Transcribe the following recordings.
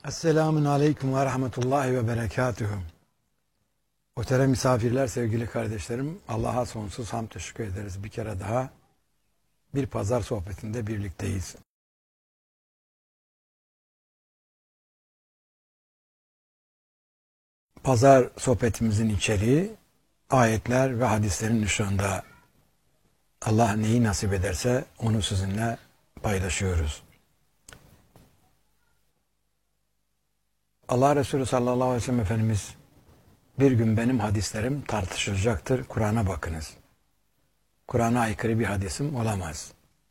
Esselamun Aleyküm ve Rahmetullahi ve Berekatuhu. Muhterem misafirler, sevgili kardeşlerim, Allah'a sonsuz hamd teşekkür ederiz. Bir kere daha bir pazar sohbetinde birlikteyiz. Pazar sohbetimizin içeriği ayetler ve hadislerin ışığında Allah neyi nasip ederse onu sizinle paylaşıyoruz. Allah Resulü sallallahu aleyhi ve sellem Efendimiz bir gün benim hadislerim tartışılacaktır. Kur'an'a bakınız. Kur'an'a aykırı bir hadisim olamaz.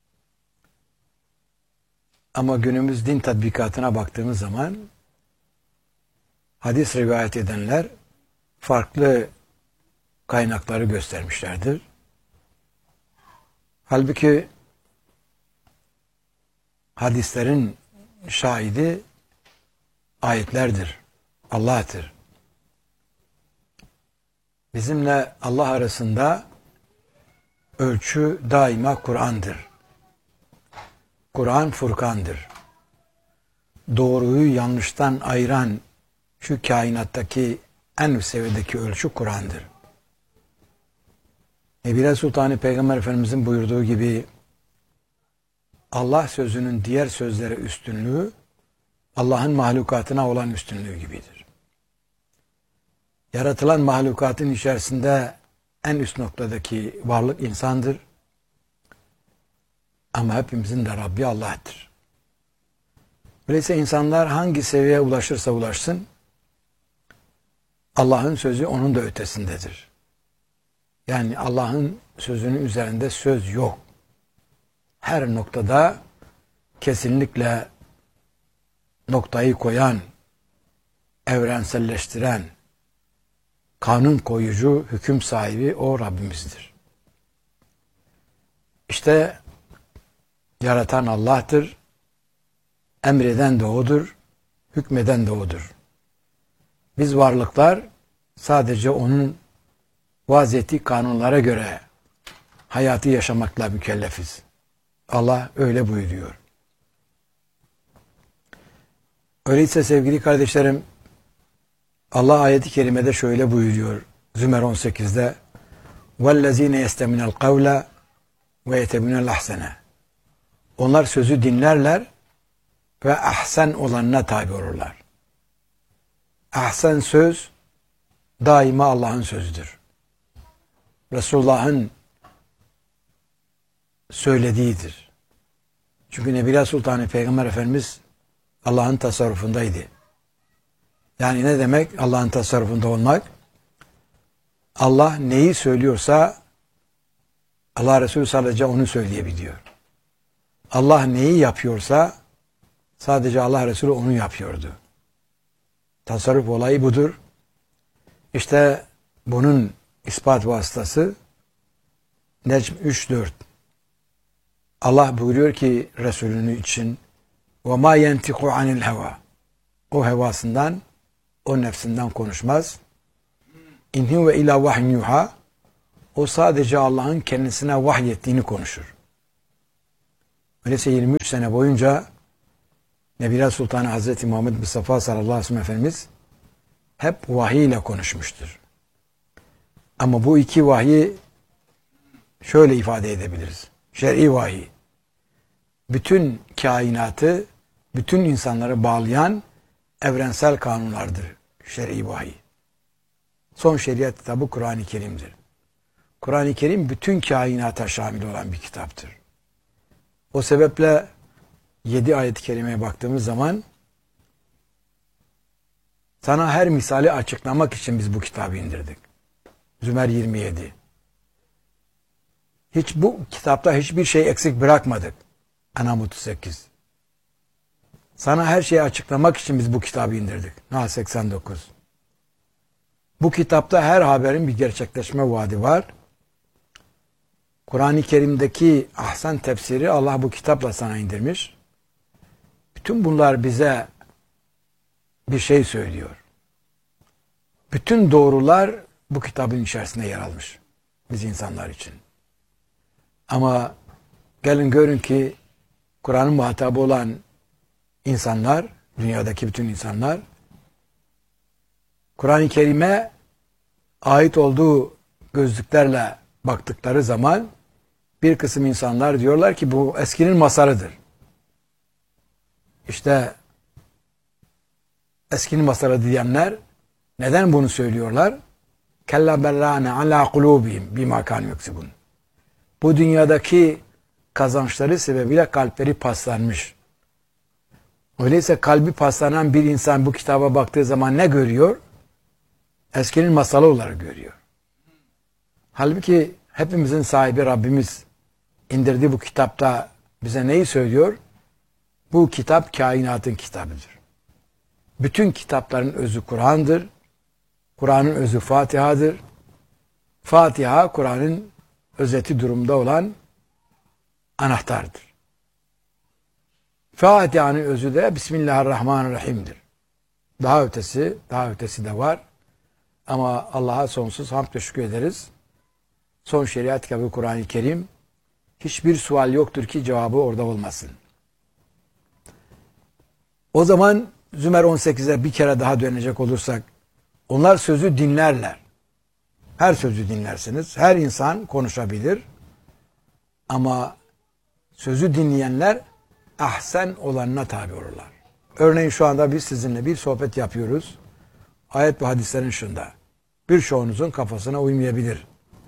Ama günümüz din tatbikatına baktığımız zaman hadis rivayet edenler farklı kaynakları göstermişlerdir. Halbuki hadislerin şahidi ayetlerdir, Allah'tır. Bizimle Allah arasında ölçü daima Kur'an'dır. Kur'an Furkan'dır. Doğruyu yanlıştan ayıran şu kainattaki en üst seviyedeki ölçü Kur'an'dır. Nebile Sultanı Peygamber Efendimizin buyurduğu gibi Allah sözünün diğer sözlere üstünlüğü Allah'ın mahlukatına olan üstünlüğü gibidir. Yaratılan mahlukatın içerisinde en üst noktadaki varlık insandır. Ama hepimizin de Rabbi Allah'tır. Öyleyse insanlar hangi seviyeye ulaşırsa ulaşsın, Allah'ın sözü onun da ötesindedir. Yani Allah'ın sözünün üzerinde söz yok. Her noktada kesinlikle noktayı koyan, evrenselleştiren, kanun koyucu, hüküm sahibi o Rabbimizdir. İşte yaratan Allah'tır, emreden de O'dur, hükmeden de O'dur. Biz varlıklar sadece O'nun vaz ettiği kanunlara göre hayatı yaşamakla mükellefiz. Allah öyle buyuruyor. Öyleyse sevgili kardeşlerim, Allah ayeti kerimede şöyle buyuruyor Zümer 18'de وَالَّذ۪ينَ يَسْتَمِنَ الْقَوْلَ وَيَتَبِنَ الْاَحْسَنَ Onlar sözü dinlerler ve ahsen olanına tabi olurlar. Ahsen söz daima Allah'ın sözüdür. Resulullah'ın söylediğidir. Çünkü Nebile Sultanı Peygamber Efendimiz Allah'ın tasarrufundaydı. Yani ne demek Allah'ın tasarrufunda olmak? Allah neyi söylüyorsa Allah Resulü sadece onu söyleyebiliyor. Allah neyi yapıyorsa sadece Allah Resulü onu yapıyordu. Tasarruf olayı budur. İşte bunun ispat vasıtası Necm 3-4. Allah buyuruyor ki Resulünü için وَمَا يَنْتِقُ عَنِ الْهَوَى O hevasından, o nefsinden konuşmaz. اِنْ هُوَ اِلَى وَحْنْ يُحَى O sadece Allah'ın kendisine vahyettiğini konuşur. Öyleyse 23 sene boyunca Nebile Sultanı Hazreti Muhammed Mustafa sallallahu aleyhi ve sellem Efendimiz hep vahiy ile konuşmuştur. Ama bu iki vahyi şöyle ifade edebiliriz. Şer'i vahiy. Bütün kainatı, bütün insanları bağlayan evrensel kanunlardır. Şer'i vahiy. Son şeriat kitabı Kur'an-ı Kerim'dir. Kur'an-ı Kerim bütün kainata şamil olan bir kitaptır. O sebeple 7 ayet-i kerimeye baktığımız zaman sana her misali açıklamak için biz bu kitabı indirdik. Zümer 27. Bu kitapta hiçbir şey eksik bırakmadık. En'am 38. Sana her şeyi açıklamak için biz bu kitabı indirdik. Nahl 89. Bu kitapta her haberin bir gerçekleşme vaadi var. Kur'an-ı Kerim'deki ahsen tefsiri Allah bu kitapla sana indirmiş. Bütün bunlar bize bir şey söylüyor. Bütün doğrular bu kitabın içerisinde yer almış. Biz insanlar için. Ama gelin görün ki Kur'an'ın muhatabı olan insanlar dünyadaki bütün insanlar Kur'an-ı Kerim'e ait olduğu gözlüklerle baktıkları zaman bir kısım insanlar diyorlar ki bu eskinin masalıdır. İşte eskinin masalı diyenler neden bunu söylüyorlar? Kella berrane ala kulubihim bima kanu yeksibun. Bu dünyadaki kazançları sebebiyle kalpleri paslanmış. Öyleyse kalbi paslanan bir insan bu kitaba baktığı zaman ne görüyor? Eskinin masalı olarak görüyor. Halbuki hepimizin sahibi Rabbimiz indirdiği bu kitapta bize neyi söylüyor? Bu kitap kainatın kitabıdır. Bütün kitapların özü Kur'an'dır. Kur'an'ın özü Fatiha'dır. Fatiha Kur'an'ın özeti durumda olan anahtardır. Fatiha'nın özü de Bismillahirrahmanirrahim'dir. Daha ötesi de var. Ama Allah'a sonsuz hamd ve şükür ederiz. Son şeriat kitabı Kur'an-ı Kerim. Hiçbir sual yoktur ki cevabı orada olmasın. O zaman Zümer 18'e bir kere daha dönecek olursak, onlar sözü dinlerler. Her sözü dinlersiniz. Her insan konuşabilir. Ama sözü dinleyenler ahsen olanına tabi olurlar. Örneğin şu anda biz sizinle bir sohbet yapıyoruz. Ayet ve hadislerin ışığında. Birçoğunuzun kafasına uymayabilir.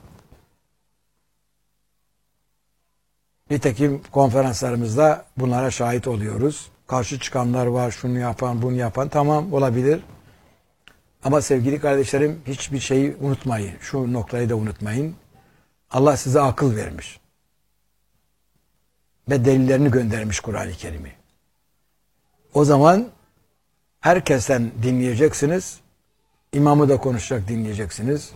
Nitekim konferanslarımızda bunlara şahit oluyoruz. Karşı çıkanlar var, şunu yapan, bunu yapan. Tamam, olabilir. Ama sevgili kardeşlerim, hiçbir şeyi unutmayın. Şu noktayı da unutmayın. Allah size akıl vermiş. Ve delillerini göndermiş Kur'an-ı Kerim'i. O zaman herkesten dinleyeceksiniz. İmamı da konuşacak dinleyeceksiniz.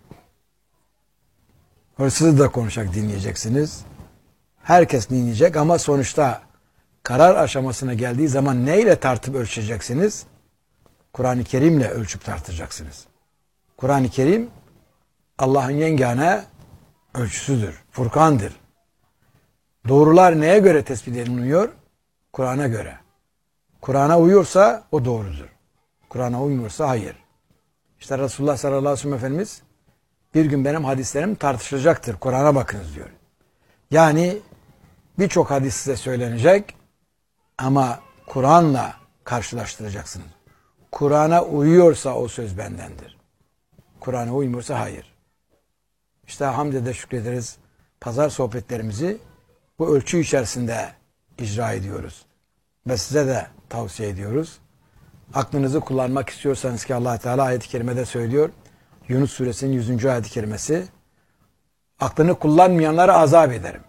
Hırsızı da konuşacak dinleyeceksiniz. Herkes dinleyecek ama sonuçta karar aşamasına geldiği zaman neyle tartıp ölçeceksiniz? Kur'an-ı Kerim'le ölçüp tartacaksınız. Kur'an-ı Kerim Allah'ın yegane ölçüsüdür. Furkan'dır. Doğrular neye göre tespit ediliyor? Kur'an'a göre. Kur'an'a uyuyorsa o doğrudur. Kur'an'a uymuyorsa hayır. İşte Resulullah sallallahu aleyhi ve sellem Efendimiz bir gün benim hadislerim tartışılacaktır. Kur'an'a bakınız diyor. Yani birçok hadis size söylenecek ama Kur'an'la karşılaştıracaksınız. Kur'an'a uyuyorsa o söz bendendir. Kur'an'a uymuyorsa hayır. İşte hamd eder şükrederiz. Pazar sohbetlerimizi bu ölçü içerisinde icra ediyoruz. Ve size de tavsiye ediyoruz. Aklınızı kullanmak istiyorsanız ki Allah Teala ayet-i kerimede söylüyor. Yunus suresinin 100. ayet-i kerimesi. Aklını kullanmayanları azap ederim.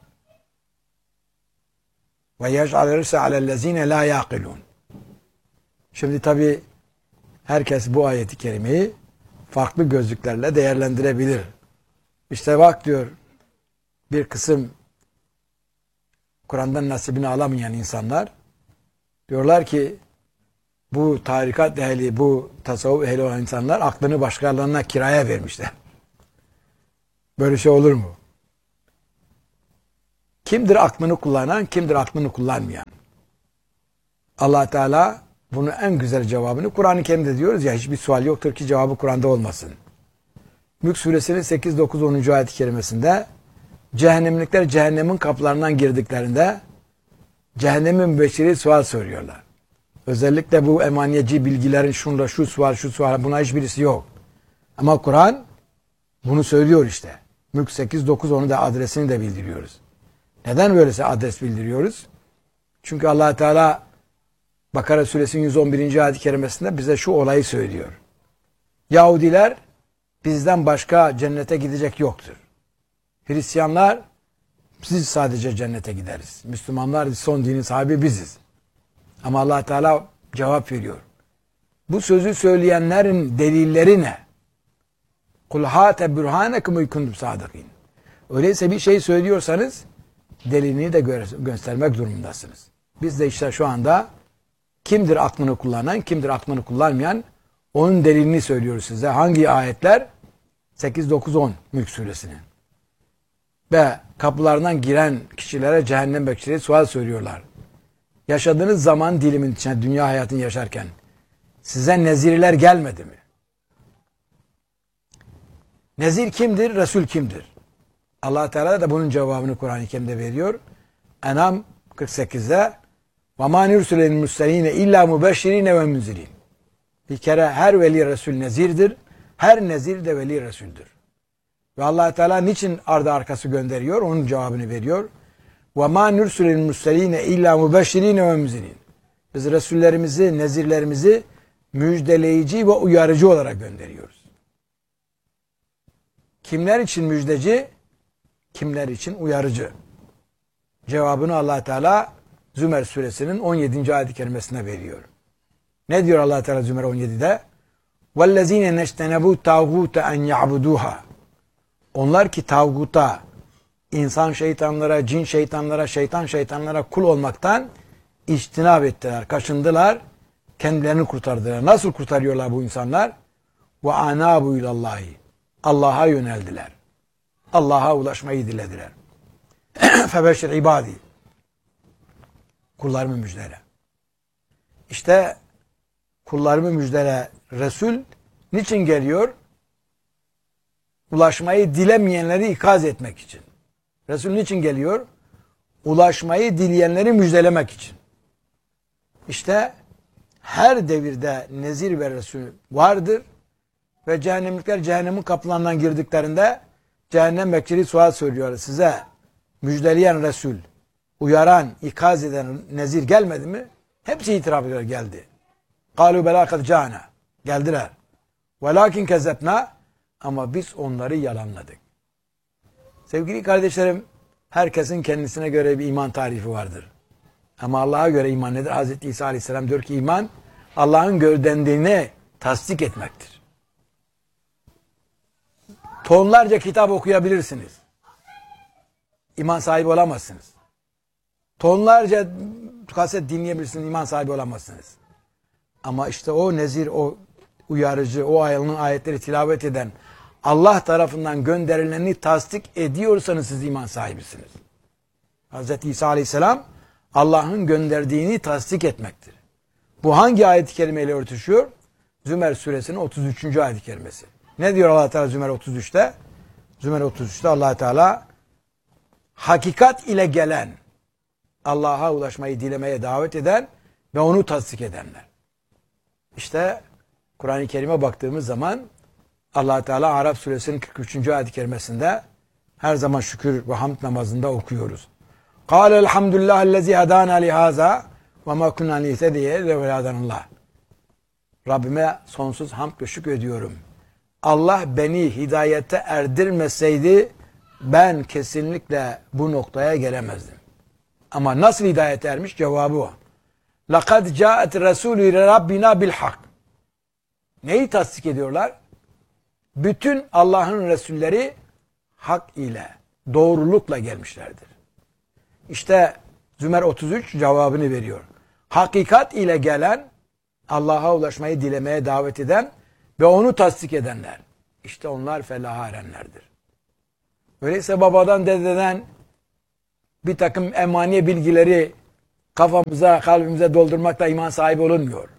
Ve yec'alirse alellezine la yaqilun. Şimdi tabi herkes bu ayeti kerimeyi farklı gözlüklerle değerlendirebilir. İşte bak diyor bir kısım Kur'an'dan nasibini alamayan insanlar diyorlar ki bu tarikat ehli, bu tasavvuf ehli olan insanlar aklını başkalarına kiraya vermişler. Böyle şey olur mu? Kimdir aklını kullanan, kimdir aklını kullanmayan? Allah Teala bunun en güzel cevabını Kur'an-ı Kerim'de diyoruz ya, hiçbir sual yoktur ki cevabı Kur'an'da olmasın. Mülk suresinin 8, 9, 10. ayet-i kerimesinde cehennemlikler cehennemin kapılarından girdiklerinde cehennemin mübeşşiri sual soruyorlar. Özellikle bu emaniyeci bilgilerin şunla şu sual buna hiçbirisi yok. Ama Kur'an bunu söylüyor işte. Mülk 8, 9, onu da adresini de bildiriyoruz. Neden böylese adres bildiriyoruz? Çünkü Allah Teala Bakara suresinin 111. ayet-i kerimesinde bize şu olayı söylüyor. Yahudiler bizden başka cennete gidecek yoktur. Hristiyanlar biz sadece cennete gideriz. Müslümanlar son dinin sahibi biziz. Ama Allah Teala cevap veriyor. Bu sözü söyleyenlerin delilleri ne? Kul hâte bürhânekum kuntum sâdıkîn. Öyleyse bir şey söylüyorsanız delilini de göstermek durumundasınız. Biz de işte şu anda kimdir aklını kullanan, kimdir aklını kullanmayan onun delilini söylüyoruz size. Hangi ayetler? 8, 9, 10 Mülk suresinin. Ve kapılarından giren kişilere cehennem bekçileri sual söylüyorlar. yaşadığınız zaman dilimin içine, dünya hayatını yaşarken size nezirler gelmedi mi? Nezir kimdir? Resul kimdir? Allah Teala da bunun cevabını Kur'an-ı Kerim'de veriyor. En'am 48'de وَمَا نُرْسُلَ الْمُرْسَلِينَ اِلَّا مُبَشِّرِينَ وَمُنْزِرِينَ Bir kere her veli Resul nezirdir. Her nezir de veli Resul'dür. Ve Allah Teala niçin ardı arkası gönderiyor? Onun cevabını veriyor. وَمَا نُرْسُلَ الْمُرْسَلِينَ اِلَّا مُبَشِّرِينَ وَمُنْزِرِينَ Biz Resullerimizi, nezirlerimizi müjdeleyici ve uyarıcı olarak gönderiyoruz. Kimler için müjdeci? Kimler için uyarıcı? Cevabını Allah Teala Zümer suresinin 17. ayet-i kerimesine veriyor. Ne diyor Allah Teala Zümer 17'de? وَالَّذ۪ينَ نَجْتَنَبُوا تَاغُوتَ اَنْ يَعْبُدُوهَا Onlar ki tağuta, insan şeytanlara, cin şeytanlara, şeytan şeytanlara kul olmaktan içtinab ettiler, kaçındılar, kendilerini kurtardılar. Nasıl kurtarıyorlar bu insanlar? وَاَنَابُوا اِلَى Allah'a yöneldiler. Allah'a ulaşmayı dilediler. Febeşir ibadi. Kullarımı müjdele. İşte kullarımı müjdele Resul niçin geliyor? Ulaşmayı dilemeyenleri ikaz etmek için. Resul niçin geliyor? Ulaşmayı dileyenleri müjdelemek için. İşte her devirde nezir ve Resul vardır ve cehennemlikler cehennemin kapılarından girdiklerinde cehennem bekçili sual soruyor. Size müjdeleyen Resul, uyaran, ikaz eden nezir gelmedi mi? Hepsi itiraf ediyor, geldi. قَالُوا بَلَا قَدْ جَاءَنَا Geldiler. وَلَاكِنْ كَذَّبْنَا Ama biz onları yalanladık. Sevgili kardeşlerim, herkesin kendisine göre bir iman tarifi vardır. Ama Allah'a göre iman nedir? Hz. İsa Aleyhisselam diyor ki iman, Allah'ın gönderdiğini tasdik etmektir. Tonlarca kitap okuyabilirsiniz. İman sahibi olamazsınız. Tonlarca kaset dinleyebilirsiniz, iman sahibi olamazsınız. Ama işte o nezir, o uyarıcı, o ayetleri tilavet eden, Allah tarafından gönderileni tasdik ediyorsanız siz iman sahibisiniz. Hz. İsa Aleyhisselam Allah'ın gönderdiğini tasdik etmektir. Bu hangi ayet-i kerimeyle örtüşüyor? Zümer suresinin 33. ayet-i kerimesi. Ne diyor Allah Teala Zümer 33'te? Zümer 33'te Allah Teala hakikat ile gelen, Allah'a ulaşmayı dilemeye davet eden ve onu tasdik edenler. İşte Kur'an-ı Kerim'e baktığımız zaman Allah Teala Araf suresinin 43. ayet-i kerimesinde her zaman şükür ve hamd namazında okuyoruz. قَالَ الْحَمْدُ اللّٰهِ الَّذ۪ي هَدَانَا لِهَذَا وَمَا كُنَّا لِهْتَدِيَ لَوْلَا Rabbime sonsuz hamd ve şükür ediyorum. Allah beni hidayete erdirmeseydi ben kesinlikle bu noktaya gelemezdim. Ama nasıl hidayete ermiş? Cevabı o. لَقَدْ جَاءَتْ رَسُولُ رَبِّنَا بِالْحَقِّ Neyi tasdik ediyorlar? Bütün Allah'ın Resulleri hak ile, doğrulukla gelmişlerdir. İşte Zümer 33 cevabını veriyor. Hakikat ile gelen, Allah'a ulaşmayı dilemeye davet eden ve onu tasdik edenler. İşte onlar felaha erenlerdir. Öyleyse babadan, dededen bir takım emaniye bilgileri kafamıza, kalbimize doldurmakla iman sahibi olunmuyor.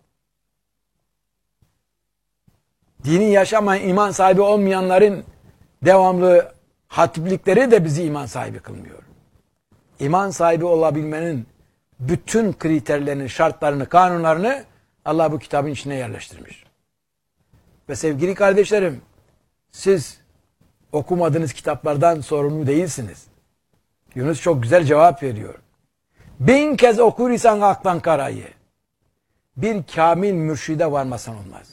Dini yaşamayan, iman sahibi olmayanların devamlı hatiplikleri de bizi iman sahibi kılmıyor. İman sahibi olabilmenin bütün kriterlerini, şartlarını, kanunlarını Allah bu kitabın içine yerleştirmiş. Ve sevgili kardeşlerim, siz okumadığınız kitaplardan sorumlu değilsiniz. Yunus çok güzel cevap veriyor. 1000 kez okur isen aklan karayı, bir kamil mürşide varmasan olmaz.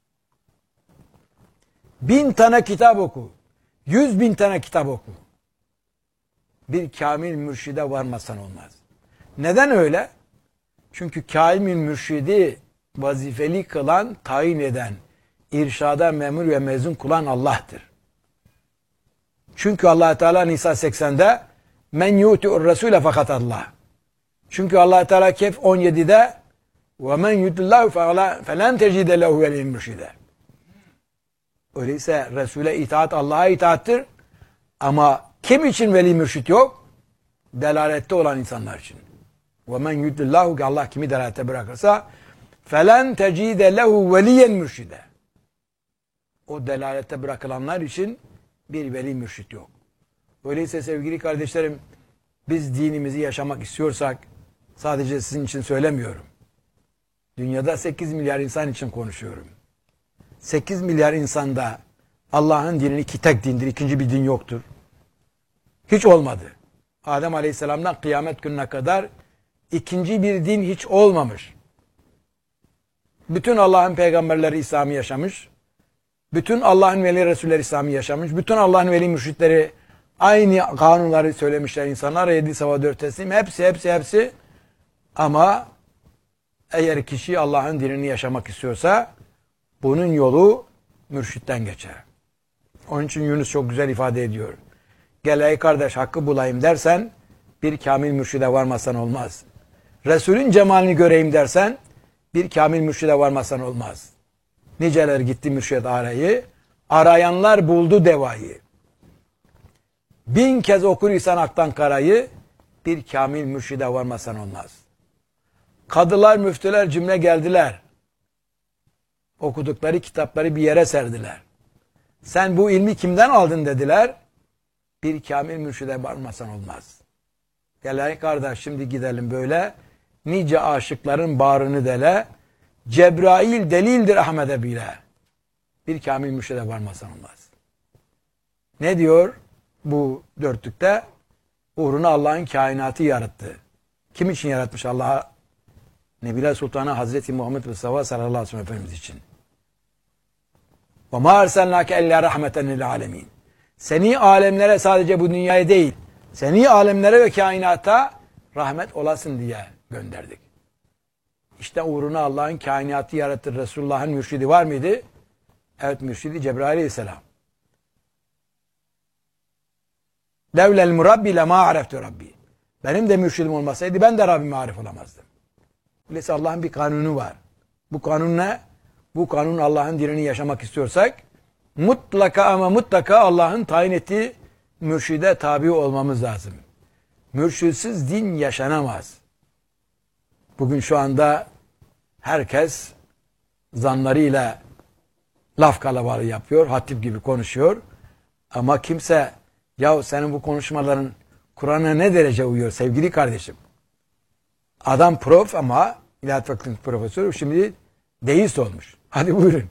1000 tane kitap oku, 100.000 tane kitap oku, bir kamil mürşide varmasan olmaz. Neden öyle? Çünkü kamil mürşidi vazifeli kılan, tayin eden, irşada memur ve mezun kılan Allah'tır. Çünkü Allah Teala Nisa 80'de men yuti'ur rasule fakat Allah. Çünkü Allah Teala Kehf 17'de ve men yutillahu falan tecide lehu veliyyen mürşide. Öyleyse Resul'e itaat Allah'a itaattır. Ama kim için veli mürşit yok? Delalette olan insanlar için. وَمَنْ يُدْلِلَّهُ ki Allah kimi delalete bırakırsa فَلَنْ تَجِيدَ لَهُ وَلِيًّا مُرْشِدًا. O delalete bırakılanlar için bir veli mürşit yok. Öyleyse sevgili kardeşlerim, biz dinimizi yaşamak istiyorsak, sadece sizin için söylemiyorum. Dünyada 8 milyar insan için konuşuyorum. 8 milyar insanda Allah'ın dinini ki tek dindir, ikinci bir din yoktur. Hiç olmadı. Adem Aleyhisselam'dan kıyamet gününe kadar ikinci bir din hiç olmamış. Bütün Allah'ın peygamberleri İslam'ı yaşamış. Bütün Allah'ın veli Resulleri İslam'ı yaşamış. Bütün Allah'ın veli mürşitleri aynı kanunları söylemişler insanlar. 7 sava 4 teslim. Hepsi. Ama eğer kişi Allah'ın dinini yaşamak istiyorsa bunun yolu mürşitten geçer. Onun için Yunus çok güzel ifade ediyor. Gel ey kardeş hakkı bulayım dersen bir kamil mürşide varmasan olmaz. Resulün cemalini göreyim dersen bir kamil mürşide varmasan olmaz. Niceler gitti mürşid arayı, arayanlar buldu devayı. 1000 kez okur insan aktan karayı, bir kamil mürşide varmasan olmaz. Kadılar, müftüler cümle geldiler. Okudukları kitapları bir yere serdiler. Sen bu ilmi kimden aldın dediler. Bir kamil mürşide varmasan olmaz. Gel kardeş şimdi gidelim böyle. Nice aşıkların bağrını dele. Cebrail delildir Ahmet'e bile. Bir kamil mürşide varmasan olmaz. Ne diyor bu dörtlükte? Uğruna Allah'ın kainatı yarattı. Kim için yaratmış Allah'a? Nebiler Sultanı Hazreti Muhammed Mustafa sallallahu aleyhi ve sellem Efendimiz için. وَمَا اَرْسَلْنَاكَ اَلَّا رَحْمَةً لِلْعَالَمِينَ. Seni alemlere sadece bu dünyaya değil, seni alemlere ve kainata rahmet olasın diye gönderdik. İşte uğruna Allah'ın kainatı yaratır. Resulullah'ın mürşidi var mıydı? Evet, mürşidi Cebrail aleyhisselam. Levlel murabbi lema areftu rabbi. Benim de mürşidim olmasaydı ben de Rabbime arif olamazdım. Öyleyse Allah'ın bir kanunu var. Bu kanun ne? Bu kanun Allah'ın dinini yaşamak istiyorsak mutlaka Allah'ın tayin ettiği mürşide tabi olmamız lazım. Mürşidsiz din yaşanamaz. Bugün şu anda herkes zanlarıyla laf kalabalığı yapıyor, hatip gibi konuşuyor. Ama kimse ya senin bu konuşmaların Kur'an'a ne derece uyuyor sevgili kardeşim? Adam prof ama İlahiyat Fakültesi profesörü şimdi deist olmuş. Hadi buyurun.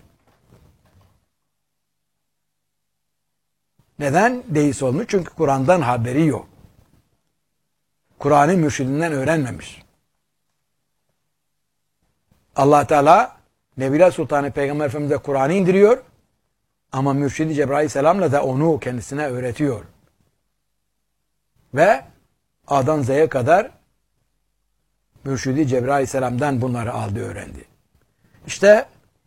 Neden deist olmuş? Çünkü Kur'an'dan haberi yok. Kur'an'ın mürşidinden öğrenmemiş. Allah Teala Nebiler Sultanı Peygamber Efendimiz'e Kur'an'ı indiriyor ama mürşidi Cebrail Aleyhisselam'la da onu kendisine öğretiyor. Ve A'dan Z'ye kadar mürşidi Cebrail Aleyhisselam'dan bunları aldı, öğrendi. İşte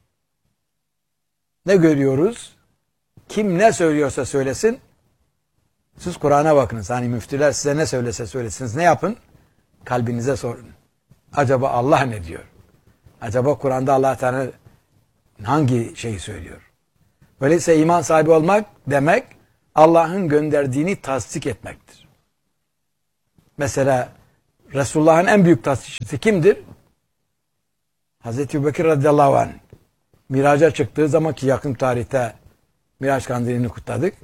ne görüyoruz? Kim ne söylüyorsa söylesin, siz Kur'an'a bakınız. Hani müftüler size ne söylese söylesiniz, ne yapın? Kalbinize sorun. Acaba Allah ne diyor? Acaba Kur'an'da Allah Teala hangi şeyi söylüyor? Öyleyse iman sahibi olmak demek Allah'ın gönderdiğini tasdik etmektir. Mesela Resulullah'ın en büyük tasdikçisi kimdir? Hazreti Ebubekir radıyallahu anh. Miraca çıktığı zaman ki yakın tarihte Miraç kandilini kutladık.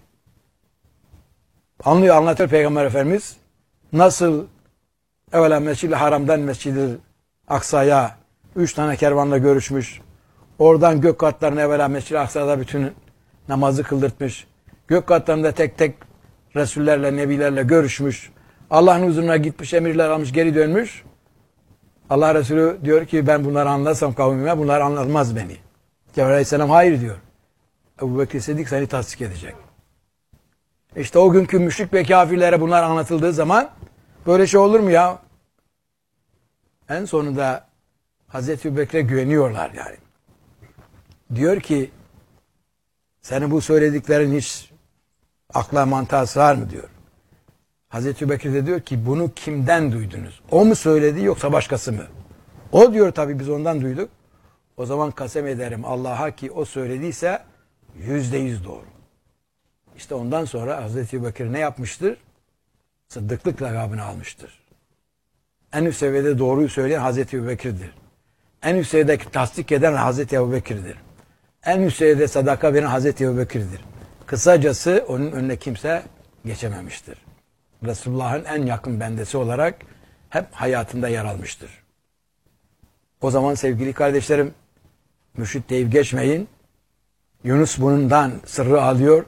Anlatıyor Peygamber Efendimiz nasıl evvela Mescid-i Haram'dan Mescid-i Aksa'ya 3 tane kervanla görüşmüş. Oradan gök katlarına evvela Mescid-i Aksa'da bütün namazı kıldırtmış. Gök katlarında tek tek Resullerle, Nebilerle görüşmüş. Allah'ın huzuruna gitmiş, emirler almış, geri dönmüş. Allah Resulü diyor ki ben bunları anlatsam kavmime bunlar anlatmaz beni. Cebrail Aleyhisselam hayır diyor. Ebubekir Sıddık seni tasdik edecek. İşte o günkü müşrik ve kafirlere bunlar anlatıldığı zaman böyle şey olur mu ya? En sonunda Hazreti Ebubekir'e güveniyorlar yani. Diyor ki senin bu söylediklerin hiç akla mantığa sığar mı diyor. Hazreti Ebubekir de diyor ki bunu kimden duydunuz? O mu söyledi yoksa başkası mı? O diyor tabii biz ondan duyduk. O zaman kasem ederim Allah'a ki o söylediyse %100 doğru. İşte ondan sonra Hazreti Ebubekir ne yapmıştır? Sıddıklık lakabını almıştır. En üst seviyede doğruyu söyleyen Hazreti Ebubekir'dir. En üst seviyede tasdik eden Hazreti Ebubekir'dir. En üst seviyede sadaka veren Hazreti Ebubekir'dir. Kısacası onun önüne kimse geçememiştir. Resulullah'ın en yakın bendesi olarak hep hayatında yer almıştır. O zaman sevgili kardeşlerim, mürşit deyip geçmeyin. Yunus bundan sırrı alıyor.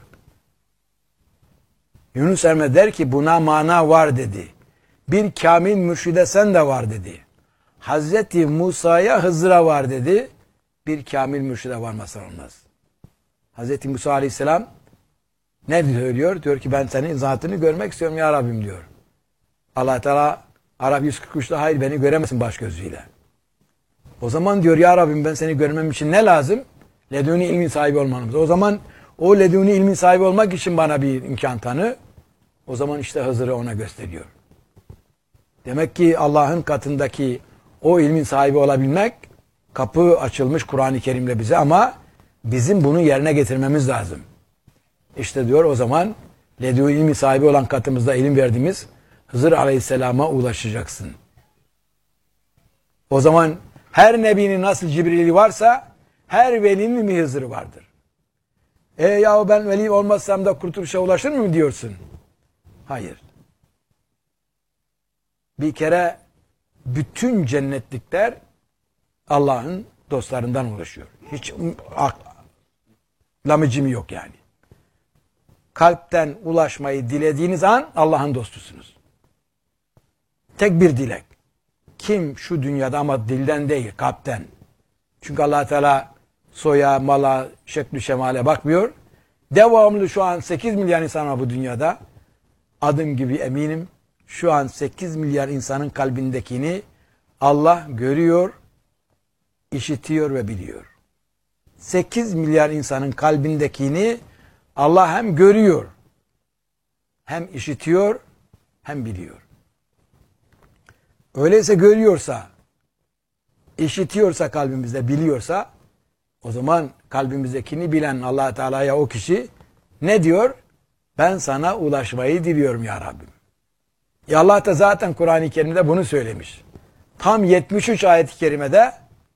Yunus Emre der ki buna mana var dedi. Bir kamil mürşide sen de var dedi. Hazreti Musa'ya Hızır'a var dedi. Bir kamil mürşide varmazsan olmaz. Hazreti Musa Aleyhisselam ne söylüyor? Diyor ki ben senin zatını görmek istiyorum ya Rabbim diyor. Allah Teala Arap 143'te hayır beni göremezsin baş gözüyle. O zaman diyor ya Rabbim ben seni görmem için ne lazım? Leduni ilmin sahibi olmamız. O zaman o leduni ilmin sahibi olmak için bana bir imkan tanı. O zaman işte Hızır'ı ona gösteriyor. Demek ki Allah'ın katındaki o ilmin sahibi olabilmek kapı açılmış Kur'an-ı Kerim'le bize ama bizim bunu yerine getirmemiz lazım. İşte diyor o zaman leduni ilmin sahibi olan katımızda ilim verdiğimiz Hızır Aleyhisselam'a ulaşacaksın. O zaman her nebinin nasıl Cibril'i varsa her velinin bir Hızır'ı vardır. Yahu ben veli olmazsam da kurtuluşa ulaşır mı diyorsun? Hayır. Bir kere bütün cennetlikler Allah'ın dostlarından ulaşıyor. Hiç lamıcımı yok yani. Kalpten ulaşmayı dilediğiniz an Allah'ın dostusunuz. Tek bir dilek. Kim şu dünyada ama dilden değil kalpten. Çünkü Allah Teala soya, mala, şekli, şemale bakmıyor. Devamlı şu an 8 milyar insan var bu dünyada. Adım gibi eminim şu an 8 milyar insanın kalbindekini Allah görüyor, işitiyor ve biliyor. 8 milyar insanın kalbindekini Allah hem görüyor, hem işitiyor, hem biliyor. Öyleyse görüyorsa, işitiyorsa kalbimizde, biliyorsa o zaman kalbimizdekini bilen Allah Teala'ya o kişi ne diyor? Ben sana ulaşmayı diliyorum ya Rabbim. Allah da zaten Kur'an-ı Kerim'de bunu söylemiş. Tam 73 ayet-i kerimede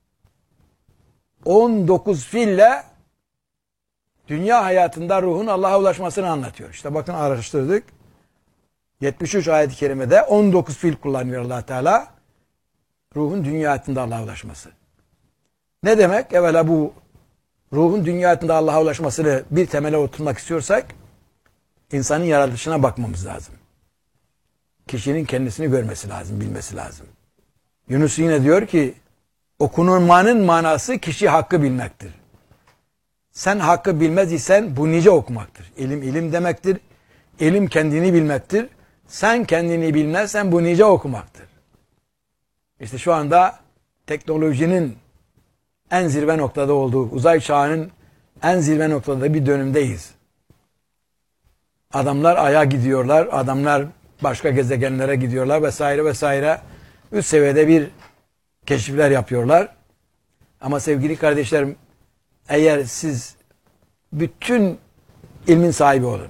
19 fiille dünya hayatında ruhun Allah'a ulaşmasını anlatıyor. İşte bakın araştırdık. 73 ayet-i kerimede 19 fiil kullanıyor Allah Teala. Ruhun dünya hayatında Allah'a ulaşması. Ne demek? Evvela bu ruhun dünya hayatında Allah'a ulaşmasını bir temele oturtmak istiyorsak insanın yaratılışına bakmamız lazım. Kişinin kendisini görmesi lazım, bilmesi lazım. Yunus yine diyor ki okunmanın manası kişi hakkı bilmektir. Sen hakkı bilmez isen bu nice okumaktır. İlim ilim demektir. İlim kendini bilmektir. Sen kendini bilmezsen bu nice okumaktır. İşte şu anda teknolojinin en zirve noktada olduğu, uzay çağının en zirve noktada bir dönümdeyiz. Adamlar Ay'a gidiyorlar, adamlar başka gezegenlere gidiyorlar vesaire vesaire. Üst seviyede bir keşifler yapıyorlar. Ama sevgili kardeşlerim, eğer siz bütün ilmin sahibi olun.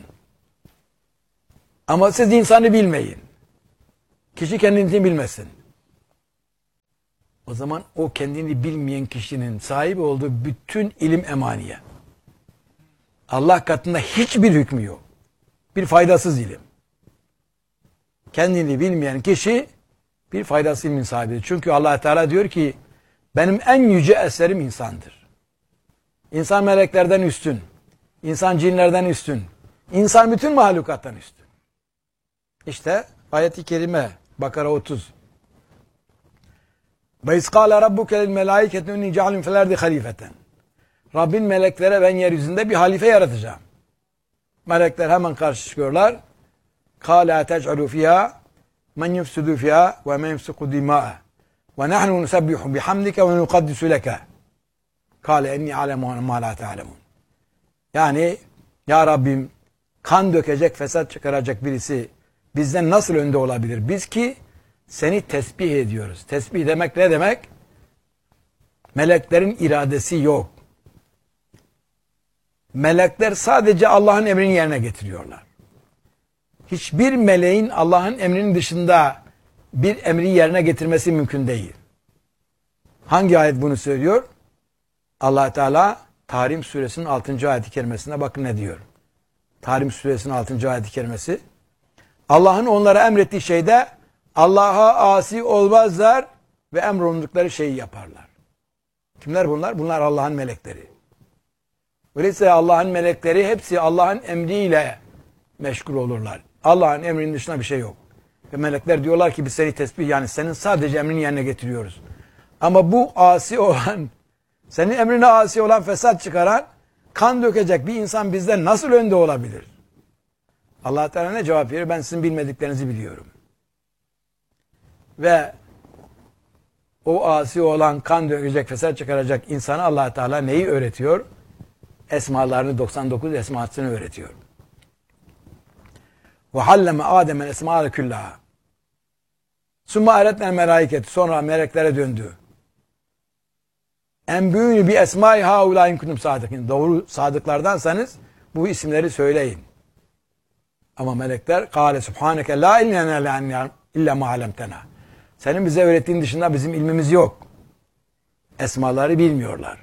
Ama siz insanı bilmeyin. Kişi kendini bilmesin. O zaman o kendini bilmeyen kişinin sahibi olduğu bütün ilim emaniye. Allah katında hiçbir hükmü yok. Bir faydasız ilim. Kendini bilmeyen kişi bir faydasız ilmin sahibidir. Çünkü Allah Teala diyor ki benim en yüce eserim insandır. İnsan meleklerden üstün. İnsan cinlerden üstün. İnsan bütün mahlukattan üstün. İşte ayet-i kerime Bakara 30. Ve izkâle rabbuke lil melâiketi inni cealun fil ardi halifeten. Rabbin meleklere ben yeryüzünde bir halife yaratacağım. Melekler hemen karşı çıkıyorlar. Kâlâ tec'alû fîhâ men yufsidû fîhâ ve men yufsiku dimâ'a ve nahnu nusebbihu bihamdike ve nukaddisu leke. Kâle enni alemu mâ lâ te'alemun. Yani ya Rabbim kan dökecek, fesat çıkaracak birisi bizden nasıl önde olabilir? Biz ki seni tesbih ediyoruz. Tesbih demek ne demek? Meleklerin iradesi yok. Melekler sadece Allah'ın emrini yerine getiriyorlar. Hiçbir meleğin Allah'ın emrinin dışında bir emri yerine getirmesi mümkün değil. Hangi ayet bunu söylüyor? Allah Teala Tahrim suresinin 6. ayet-i kerimesine bakın ne diyor. Tahrim suresinin 6. ayet-i kerimesi. Allah'ın onlara emrettiği şeyde Allah'a asi olmazlar ve emrolundukları şeyi yaparlar. Kimler bunlar? Bunlar Allah'ın melekleri. Öyleyse Allah'ın melekleri hepsi Allah'ın emriyle meşgul olurlar. Allah'ın emrinin dışında bir şey yok. Ve melekler diyorlar ki biz seni tesbih, yani senin sadece emrini yerine getiriyoruz. Ama bu asi olan, senin emrine asi olan, fesat çıkaran, kan dökecek bir insan bizden nasıl önde olabilir? Allah Teala ne cevap veriyor? Ben sizin bilmediklerinizi biliyorum. Ve o asi olan, kan dökecek, fesat çıkaracak insana Allah Teala neyi öğretiyor? Esmalarını, 99 esmasını öğretiyor. Ve halleme Adem'el esma'le küllaha. Summa eretnel melaiketi. Sonra meleklere döndü. En büyüğünü bir esma-i haulayn kuntum sadıkın. Doğru sadıklardansanız bu isimleri söyleyin. Ama melekler kâle subhaneke la ilmena illa ma alemtena. Senin bize öğrettiğin dışında bizim ilmimiz yok. Esmaları bilmiyorlar.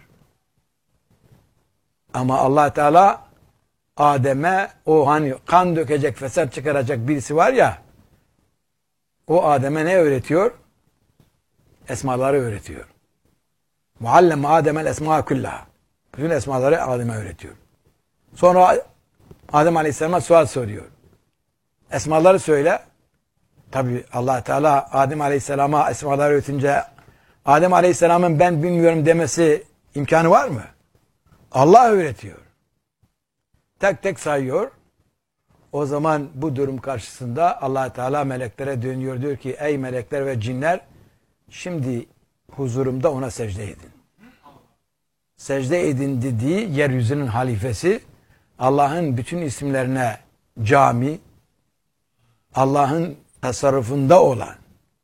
Ama Allah Teala Adem'e o hani kan dökecek, fesat çıkaracak birisi var ya, o Adem'e ne öğretiyor? Esmaları öğretiyor. Muallem Adem'el esma kullaha. Bütün esmaları Adem'e öğretiyor. Sonra Adem Aleyhisselam'a sual soruyor. Esmaları söyle. Tabi Allah Teala Adem Aleyhisselam'a esmaları öğretince Adem Aleyhisselam'ın ben bilmiyorum demesi imkanı var mı? Allah öğretiyor. Tek tek sayıyor. O zaman bu durum karşısında Allah Teala meleklere dönüyor, diyor ki ey melekler ve cinler, şimdi huzurumda ona secde edin. Secde edin dediği yeryüzünün halifesi, Allah'ın bütün isimlerine cami, Allah'ın tasarrufunda olan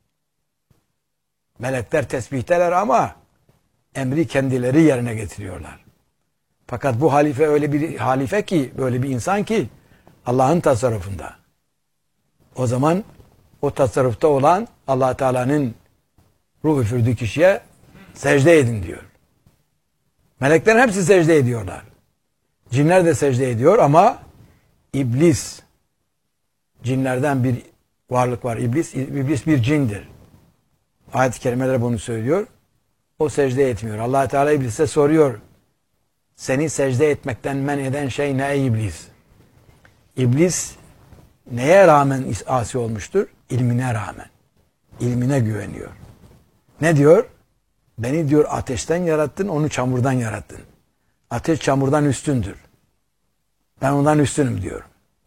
melekler tesbihteler ama emri kendileri yerine getiriyorlar. Fakat bu halife öyle bir halife ki, böyle bir insan ki Allah'ın tasarrufunda. O zaman o tasarrufta olan Allah Teala'nın ruh üfürdüğü kişiye secde edin diyor. Meleklerin hepsi secde ediyorlar. Cinler de secde ediyor ama iblis, cinlerden bir varlık var. İblis bir cindir. Ayet-i kerimeler bunu söylüyor. O secde etmiyor. Allah Teala iblise soruyor. Seni secde etmekten men eden şey ne ey iblis? İblis neye rağmen asi olmuştur? İlmine rağmen. İlmine güveniyor. Ne diyor? Beni diyor ateşten yarattın, onu çamurdan yarattın. Ateş çamurdan üstündür. Ben ondan üstünüm diyor.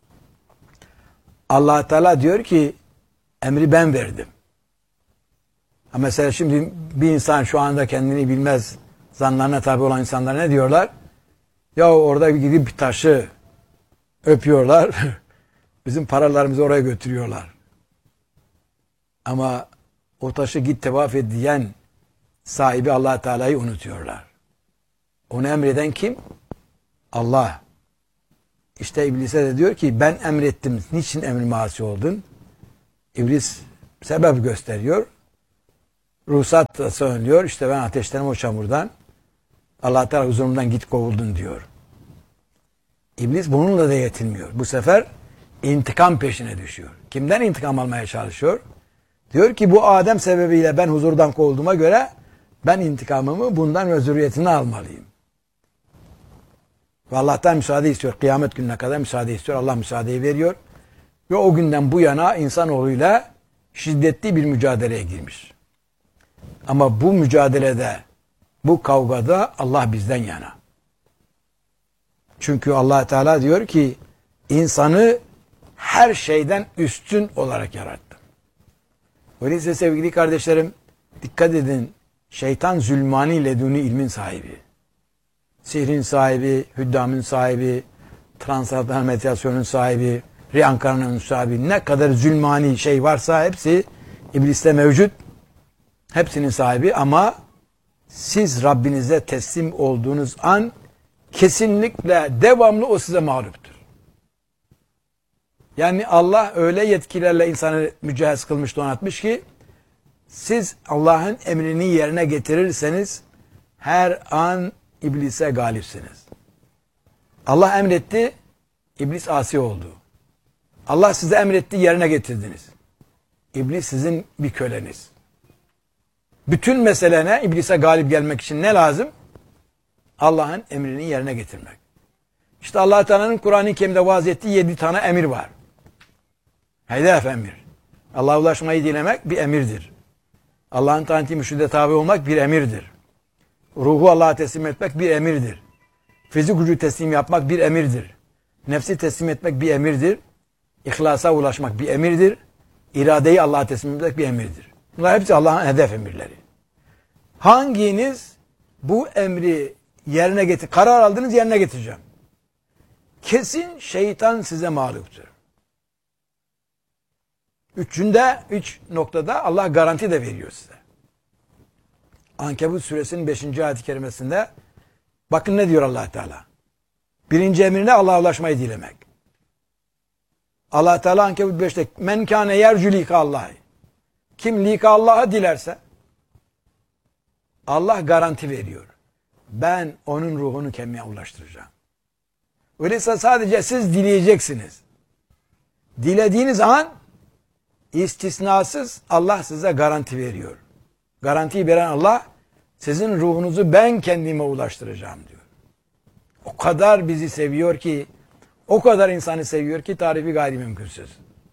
Allah Teala diyor ki emri ben verdim. Ha mesela şimdi bir insan şu anda kendini bilmez zanlarına tabi olan insanlar ne diyorlar? Ya orada gidip bir taşı öpüyorlar. Bizim paralarımızı oraya götürüyorlar. Ama o taşı git tevaf et diyen sahibi Allah Teala'yı unutuyorlar. Onu emreden kim? Allah. İşte iblise de diyor ki ben emrettim. Niçin emrime asi oldun? İblis sebep gösteriyor. Ruhsat da söylüyor. İşte ben ateştenim o çamurdan. Allah Teala huzurumdan git kovuldun diyor. İblis bununla da yetinmiyor. Bu sefer intikam peşine düşüyor. Kimden intikam almaya çalışıyor? Diyor ki bu Adem sebebiyle ben huzurdan kovulduğuma göre ben intikamımı bundan ve zürriyetini almalıyım. Ve Allah'tan müsaade istiyor. Kıyamet gününe kadar müsaade istiyor. Allah müsaadeyi veriyor. Ve o günden bu yana insanoğluyla şiddetli bir mücadeleye girmiş. Ama bu mücadelede, bu kavgada Allah bizden yana. Çünkü Allah Teala diyor ki insanı her şeyden üstün olarak yarattım. Öyleyse sevgili kardeşlerim dikkat edin, şeytan zulmani leduni ilmin sahibi. Sihrin sahibi, hüddamın sahibi, transantal meditasyonun sahibi, reenkarnasyonun sahibi, ne kadar zulmani şey varsa hepsi ibliste mevcut. Hepsinin sahibi ama siz Rabbinize teslim olduğunuz an kesinlikle devamlı o size mağluptur. Yani Allah öyle yetkilerle insanı mücehhez kılmış, donatmış ki Siz Allah'ın emrini yerine getirirseniz her an iblise galipsiniz. Allah emretti, iblis asi oldu. Allah size emretti, yerine getirdiniz. İblis sizin bir köleniz. Bütün mesele ne? İblise galip gelmek için ne lazım? Allah'ın emrini yerine getirmek. İşte Allah Teala'nın Kur'an-ı Kerim'de vaaz ettiği 7 tane emir var. Hedef emir. Allah'a ulaşmayı dilemek bir emirdir. Allah'ın tanıtı müşride tabi olmak bir emirdir. Ruhu Allah'a teslim etmek bir emirdir. Fizik gücü teslim yapmak bir emirdir. Nefsi teslim etmek bir emirdir. İhlasa ulaşmak bir emirdir. İradeyi Allah'a teslim etmek bir emirdir. Bunlar hepsi Allah'ın hedef emirleri. Hanginiz bu emri yerine karar aldınız, yerine getireceğim. Kesin şeytan size mağluptur. Üç noktada Allah garanti de veriyor size. Ankebut suresinin 5. ayet-i kerimesinde bakın ne diyor Allah Teala. Birinci emrine Allah'a ulaşmayı dilemek. Allah Teala Ankebut 5'te men kâne yercü lika Allah'ı. Kim lika Allah'a dilerse Allah garanti veriyor. Ben onun ruhunu kendime ulaştıracağım. Öyleyse sadece siz dileyeceksiniz. Dilediğiniz an istisnasız Allah size garanti veriyor. Garantiyi veren Allah sizin ruhunuzu ben kendime ulaştıracağım diyor. O kadar bizi seviyor ki, o kadar insanı seviyor ki tarifi gayri mümkünsüz.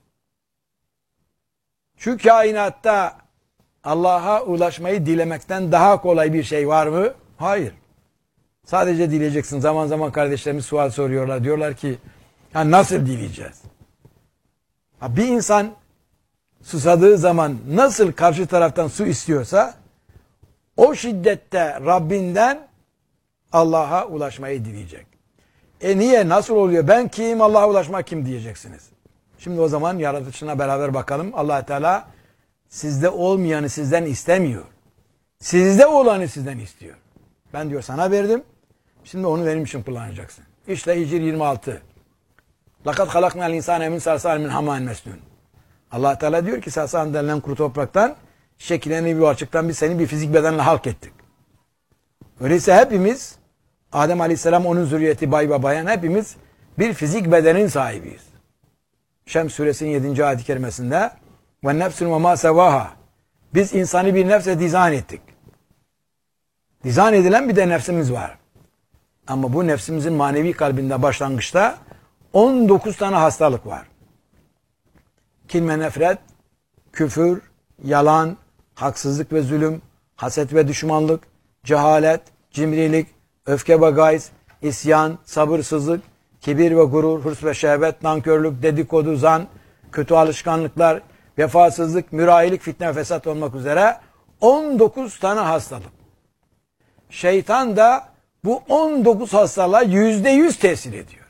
Şu kainatta Allah'a ulaşmayı dilemekten daha kolay bir şey var mı? Hayır. Sadece dileyeceksin. Zaman zaman kardeşlerimiz sual soruyorlar. Diyorlar ki ya nasıl dileyeceğiz? Bir insan susadığı zaman nasıl karşı taraftan su istiyorsa o şiddette Rabbinden Allah'a ulaşmayı dileyecek. Niye? Nasıl oluyor? Ben kim? Allah'a ulaşmak kim diyeceksiniz. Şimdi o zaman yaratılışına beraber bakalım. Allah Teala sizde olmayanı sizden istemiyor. Sizde olanı sizden istiyor. Ben diyor sana verdim. Şimdi onu benim için kullanacaksın. İşte Hicr 26. Lakat halaknal insane min salsalin min hamain mesnun. Allah Teala diyor ki salsal denilen kuru topraktan şekillenen bir açıktan biz seni bir fizik bedenle halk ettik. Öyleyse hepimiz Adem Aleyhisselam onun zürriyeti bay babayan hepimiz bir fizik bedenin sahibiyiz. Şems suresinin 7. ayet-i kerimesinde ve nefsün ve ma sevaha. Biz insanı bir nefse dizayn ettik. Dizayn edilen bir de nefsimiz var. Ama bu nefsimizin manevi kalbinde başlangıçta 19 tane hastalık var. Kin ve nefret, küfür, yalan, haksızlık ve zulüm, haset ve düşmanlık, cehalet, cimrilik, öfke ve gayz, isyan, sabırsızlık, kibir ve gurur, hırs ve şehvet, nankörlük, dedikodu, zan, kötü alışkanlıklar, vefasızlık, mürahilik, fitne ve fesat olmak üzere 19 tane hastalık. Şeytan da bu 19 hastalığa %100 tesir ediyor.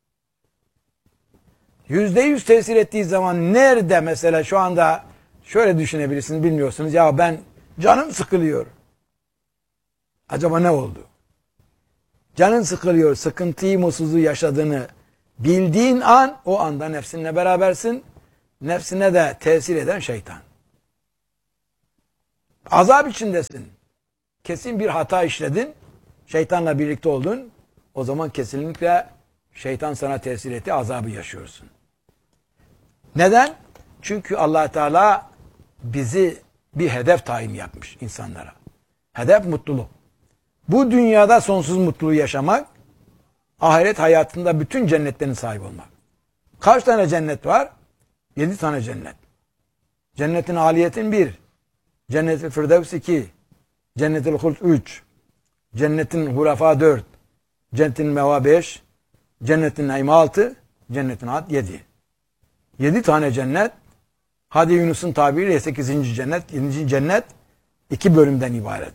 %100 tesir ettiği zaman nerede mesela şu anda şöyle düşünebilirsiniz bilmiyorsunuz. Ya ben canım sıkılıyor. Acaba ne oldu? Canın sıkılıyor, sıkıntıyı, mutsuzluğu yaşadığını bildiğin an o anda nefsinle berabersin. Nefsine de tesir eden şeytan. Azap içindesin. Kesin bir hata işledin. Şeytanla birlikte oldun. O zaman kesinlikle şeytan sana tesir etti. Azabı yaşıyorsun. Neden? Çünkü Allah Teala bizi bir hedef tayin yapmış insanlara. Hedef mutluluk. Bu dünyada sonsuz mutluluğu yaşamak, ahiret hayatında bütün cennetlerin sahibi olmak. Kaç tane cennet var? 7 tane cennet. Cennetin aliyetin 1, Cennet-i Firdevs 2, Cennet-i Hult 3, Cennetin Hurafa 4, Cennetin Meva 5, Cennetin Naim 6, Cennetin Ad 7. 7 tane cennet. Hadi Yunus'un tabiriyle 8. cennet, 7. cennet 2 bölümden ibaret.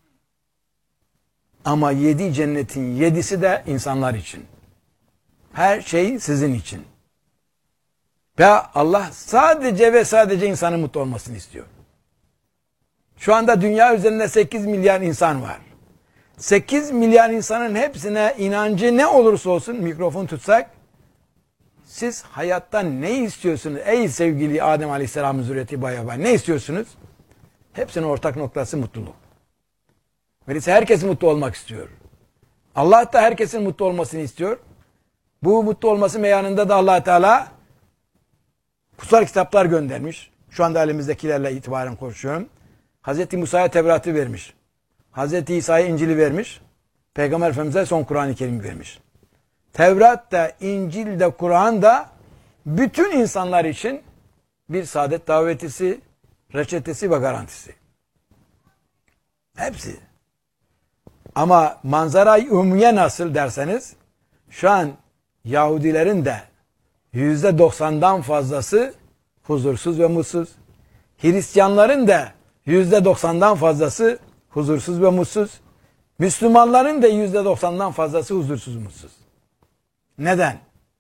Ama 7 cennetin 7'si de insanlar için. Her şey sizin için. Ve Allah sadece ve sadece insanın mutlu olmasını istiyor. Şu anda dünya üzerinde 8 milyar insan var. 8 milyar insanın hepsine inancı ne olursa olsun mikrofon tutsak, siz hayattan ne istiyorsunuz? Ey sevgili Adem Aleyhisselam'ın zürriyeti baya ne istiyorsunuz? Hepsinin ortak noktası mutluluk. Öyleyse herkes mutlu olmak istiyor. Allah da herkesin mutlu olmasını istiyor. Bu mutlu olması meyanında da Allah Teala kutsal kitaplar göndermiş. Şu anda elimizdekilerle itibaren konuşuyorum. Hz. Musa'ya Tevrat'ı vermiş. Hz. İsa'ya İncil'i vermiş. Peygamber Efendimiz'e son Kur'an-ı Kerim vermiş. Tevrat da, İncil de, Kur'an da bütün insanlar için bir saadet davetisi, reçetesi ve garantisi. Hepsi. Ama manzara-i umumiye nasıl derseniz, şu an Yahudilerin de %90'dan fazlası huzursuz ve mutsuz. Hristiyanların da %90'dan fazlası huzursuz ve mutsuz. Müslümanların da %90'dan fazlası huzursuz, mutsuz. Neden?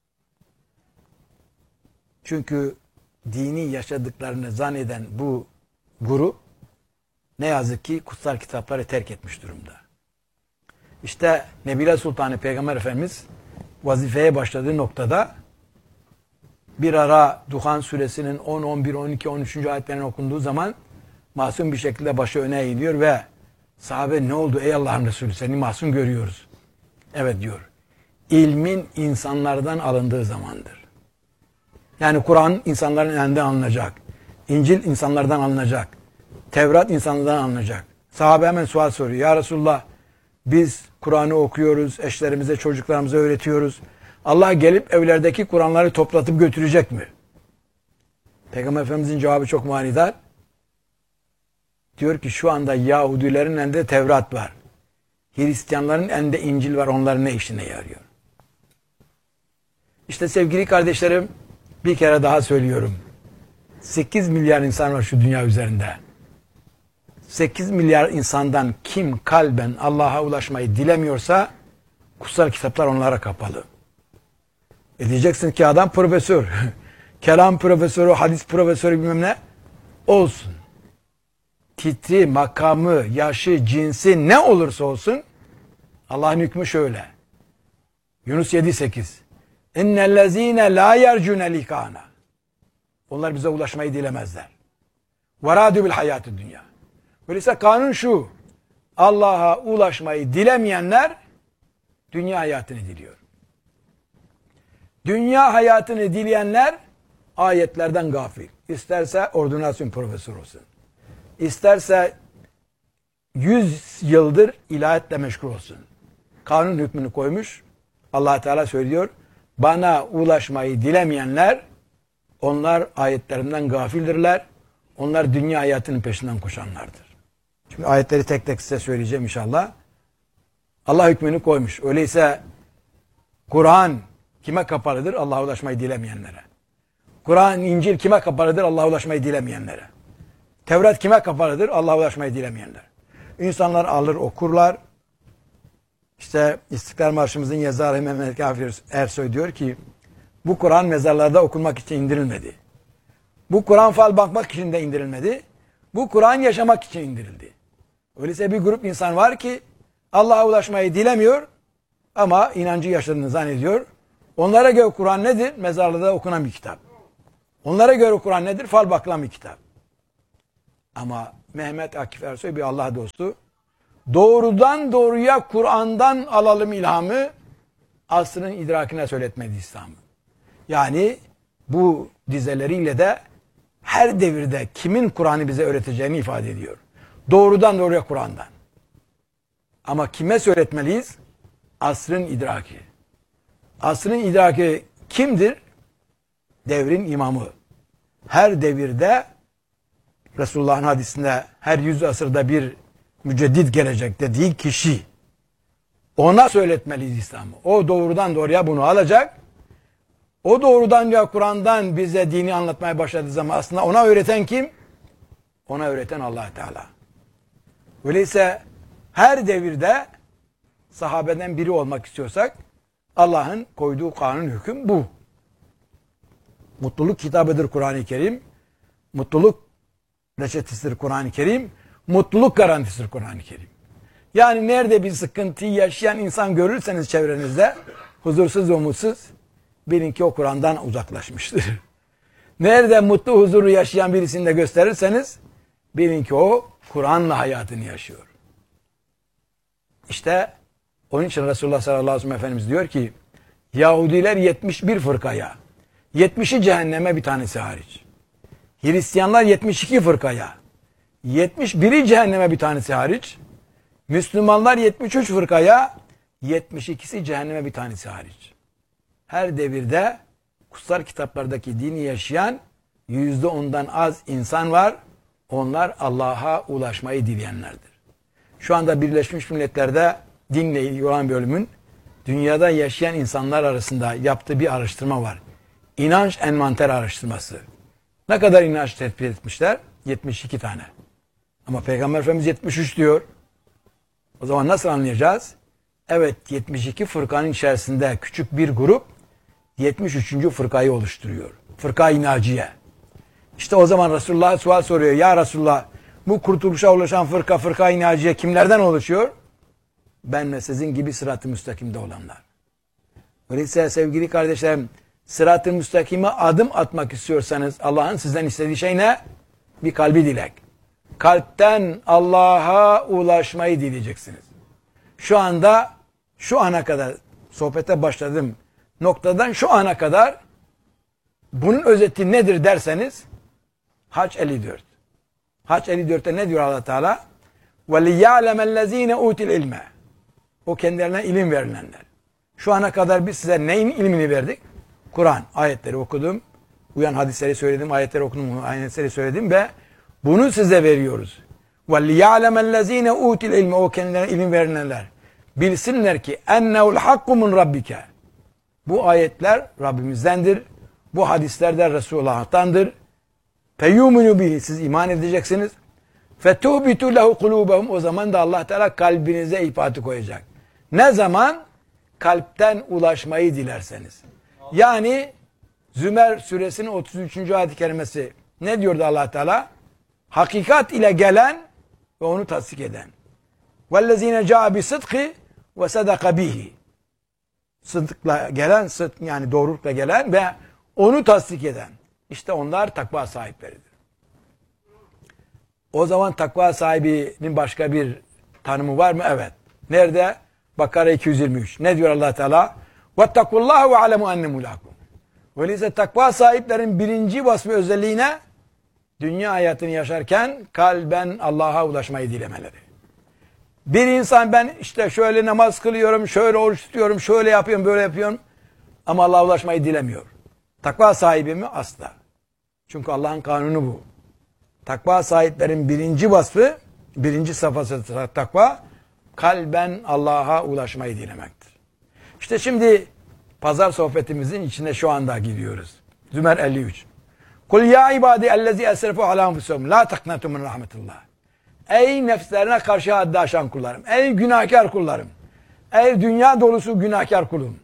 Çünkü dini yaşadıklarını zanneden bu grup ne yazık ki kutsal kitapları terk etmiş durumda. İşte Nebile Sultanı Peygamber Efendimiz vazifeye başladığı noktada bir ara Duhan suresinin 10, 11, 12, 13. ayetlerini okunduğu zaman masum bir şekilde başı öne eğiliyor ve sahabe ne oldu ey Allah'ın Resulü, seni masum görüyoruz. Evet diyor. İlmin insanlardan alındığı zamandır. Yani Kur'an insanların elinden alınacak. İncil insanlardan alınacak. Tevrat insanlardan alınacak. Sahabe hemen sual soruyor. Ya Resulullah, biz Kur'an'ı okuyoruz, eşlerimize, çocuklarımıza öğretiyoruz. Allah gelip evlerdeki Kur'anları toplatıp götürecek mi? Peygamber Efendimizin cevabı çok manidar. Diyor ki şu anda Yahudilerin elinde Tevrat var. Hristiyanların elinde İncil var. Onların ne işine yarıyor? İşte sevgili kardeşlerim, bir kere daha söylüyorum. 8 milyar insan var şu dünya üzerinde. 8 milyar insandan kim kalben Allah'a ulaşmayı dilemiyorsa kutsal kitaplar onlara kapalı. Diyeceksin ki adam profesör. Kelam profesörü, hadis profesörü bilmem ne olsun. Titri, makamı, yaşı, cinsi ne olursa olsun Allah'ın hükmü şöyle. Yunus 7-8. İnnellezîne lâ yercûne likâna. Onlar bize ulaşmayı dilemezler. Verâdü bil hayâtü dünya. Öyleyse kanun şu. Allah'a ulaşmayı dilemeyenler dünya hayatını diliyor. Dünya hayatını dileyenler ayetlerden gafil. İsterse ordinasyon profesör olsun. İsterse 100 yıldır ilahiyetle meşgul olsun. Kanun hükmünü koymuş. Allah Teala söylüyor. Bana ulaşmayı dilemeyenler onlar ayetlerimden gafildirler. Onlar dünya hayatının peşinden koşanlardır. Şimdi ayetleri tek tek size söyleyeceğim inşallah. Allah hükmünü koymuş. Öyleyse Kur'an kime kapalıdır? Allah'a ulaşmayı dilemeyenlere. Kur'an, İncil kime kapalıdır? Allah'a ulaşmayı dilemeyenlere. Tevrat kime kapalıdır? Allah'a ulaşmayı dilemeyenler. İnsanlar alır okurlar. İşte İstiklal Marşımızın yazarı Mehmet Kafir Ersoy diyor ki bu Kur'an mezarlarda okunmak için indirilmedi. Bu Kur'an fal bakmak için de indirilmedi. Bu Kur'an yaşamak için indirildi. Öyleyse bir grup insan var ki Allah'a ulaşmayı dilemiyor ama inancı yaşadığını zannediyor. Onlara göre Kur'an nedir? Mezarlarda okunan bir kitap. Onlara göre Kur'an nedir? Fal bakılan bir kitap. Ama Mehmet Akif Ersoy bir Allah dostu. Doğrudan doğruya Kur'an'dan alalım ilhamı, asrın idrakine söyletmedi İslam'ı. Yani bu dizeleriyle de her devirde kimin Kur'an'ı bize öğreteceğini ifade ediyor. Doğrudan doğruya Kur'an'dan. Ama kime söyletmeliyiz? Asrın idraki. Asrın idraki kimdir? Devrin imamı. Her devirde Resulullah'ın hadisinde her 100 asırda bir müceddit gelecek dediği kişi. Ona söyletmeliyiz İslam'ı. O doğrudan doğruya bunu alacak. O doğrudan ya Kur'an'dan bize dini anlatmaya başladığı zaman aslında ona öğreten kim? Ona öğreten Allah Teala. Öyleyse her devirde sahabeden biri olmak istiyorsak Allah'ın koyduğu kanun hüküm bu. Mutluluk kitabıdır Kur'an-ı Kerim. Mutluluk reçetesidir Kur'an-ı Kerim. Mutluluk garantisidir Kur'an-ı Kerim. Yani nerede bir sıkıntıyı yaşayan insan görürseniz çevrenizde huzursuz ve mutsuz, bilin ki o Kur'an'dan uzaklaşmıştır. Nerede mutlu huzuru yaşayan birisini de gösterirseniz bilin ki o Kur'an'la hayatını yaşıyor. İşte onun için Resulullah sallallahu aleyhi ve sellem Efendimiz diyor ki Yahudiler 71 fırkaya, 70'i cehenneme bir tanesi hariç. Hristiyanlar 72 fırkaya, 71'i cehenneme bir tanesi hariç. Müslümanlar 73 fırkaya, 72'si cehenneme bir tanesi hariç. Her devirde kutsal kitaplardaki dini yaşayan %10'dan az insan var. Onlar Allah'a ulaşmayı dileyenlerdir. Şu anda Birleşmiş Milletler'de dinle ilgili olan bölümün dünyada yaşayan insanlar arasında yaptığı bir araştırma var. İnanç envanter araştırması. Ne kadar inanç tespit etmişler? 72 tane. Ama Peygamber Efendimiz 73 diyor. O zaman nasıl anlayacağız? Evet, 72 fırkanın içerisinde küçük bir grup 73. fırkayı oluşturuyor. Fırka-i Naciye. İşte o zaman Resulullah sual soruyor. Ya Resulullah, bu kurtuluşa ulaşan Fırka-i Naciye kimlerden oluşuyor? Ben ve sizin gibi sırat-ı müstakimde olanlar. Öyleyse sevgili kardeşlerim, sırat-ı müstakime adım atmak istiyorsanız Allah'ın sizden istediği şey ne? Bir kalbi dilek. Kalpten Allah'a ulaşmayı dileyeceksiniz. Şu anda, şu ana kadar sohbete başladım noktadan şu ana kadar bunun özeti nedir derseniz Hac 54. Hac 54'te ne diyor Allah Teala? وَلِيَعْلَمَ الَّذ۪ينَ اُوتِ الْاِلْمَ O kendilerine ilim verilenler. Şu ana kadar biz size neyin ilmini verdik? Kur'an, ayetleri okudum. Uyan hadisleri söyledim, ayetleri okudum, ayetleri söyledim ve bunu size veriyoruz. وَلِيَعْلَمَ الَّذ۪ينَ اُوتِ الْاِلْمَ O kendilerine ilim verilenler. Bilsinler ki اَنَّهُ الْحَقُّ مِنْ رَبِّكَ Bu ayetler Rabbimizdendir. Bu hadisler de Resulullah'tandır. فَيُؤْمِنُوا بِهِ Siz iman edeceksiniz. فَتُوبِتُوا لَهُ قُلُوبَهُمْ O zaman da Allah Teala kalbinize ifatı koyacak. Ne zaman? Kalpten ulaşmayı dilerseniz. Yani Zümer suresinin 33. ayet-i kerimesi ne diyordu Allah Teala? Hakikat ile gelen ve onu tasdik eden. وَالَّذ۪ينَ جَاءَ بِصِدْقِ وَسَدَقَ بِهِ Sıdkla gelen, yani doğrulukla gelen ve onu tasdik eden. İşte onlar takva sahipleridir. O zaman takva sahibinin başka bir tanımı var mı? Evet. Nerede? Bakara 223. Ne diyor Allah Teala? وَاتَّقُوا اللّٰهُ وَعَلَمُوا اَنَّ مُلَاكُمْ Öyleyse takva sahiplerin birinci vasfı özelliğine dünya hayatını yaşarken kalben Allah'a ulaşmayı dilemeleri. Bir insan ben işte şöyle namaz kılıyorum, şöyle oruç tutuyorum, şöyle yapıyorum, böyle yapıyorum ama Allah'a ulaşmayı dilemiyor. Takva sahibi mi? Asla. Çünkü Allah'ın kanunu bu. Takva sahiplerin birinci vasfı, birinci safhası takva, kalben Allah'a ulaşmayı dilemektir. İşte şimdi pazar sohbetimizin içine şu anda gidiyoruz. Zümer 53. Kul ya ibadi ellezî esrefu alâ enfusihim la taknatu min rahmetillah. Ey nefslerine karşı haddi aşan kullarım. Ey günahkar kullarım. Ey dünya dolusu günahkar kulum.